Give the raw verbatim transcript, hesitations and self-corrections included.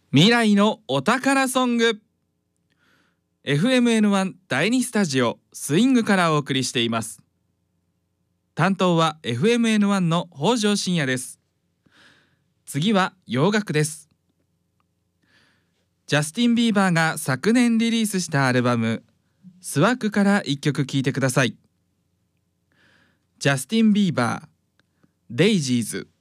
未来のお宝ソング エフエムエヌワン 第にスタジオスイングからお送りしています。担当は エフエムエヌワン の北条信也です。次は洋楽です。ジャスティン・ビーバーが昨年リリースしたアルバムスワッグからいっきょく聴いてください。ジャスティン・ビーバー、デイジーズ。